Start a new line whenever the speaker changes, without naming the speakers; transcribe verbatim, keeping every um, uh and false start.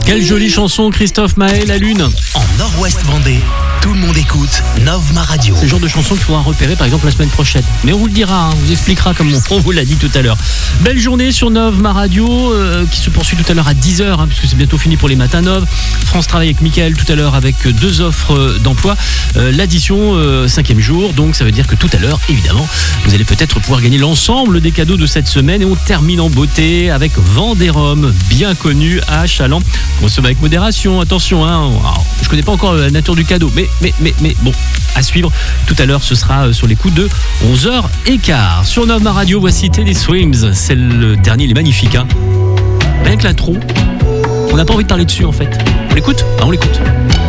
Quelle jolie chanson, Christophe Maé, La Lune.
En Nord-Ouest Vendée, tout le monde écoute Novma Radio.
C'est le genre de chanson qu'il faudra repérer par exemple la semaine prochaine. Mais on vous le dira, hein, on vous expliquera comme on vous l'a dit tout à l'heure. Belle journée sur Novma Radio euh, qui se poursuit tout à l'heure à dix heures, hein, puisque c'est bientôt fini pour les matins Nov. France travaille avec Mickaël tout à l'heure avec deux offres d'emploi. Euh, l'addition, euh, cinquième jour, donc ça veut dire que tout à l'heure, évidemment, vous allez peut-être pouvoir gagner l'ensemble des cadeaux de cette semaine. Et on termine en beauté avec Vendée-Rome, bien connu à Chaland. Consomme avec modération, attention, hein. Alors, je connais pas encore la nature du cadeau, mais, mais, mais, mais bon, à suivre tout à l'heure, ce sera sur les coups de onze heures quinze. Sur Novma Radio, voici Teddy Swims, c'est le dernier, il est magnifique, hein. Rien que l'intro, on n'a pas envie de parler dessus en fait. On l'écoute ? Ah, on l'écoute.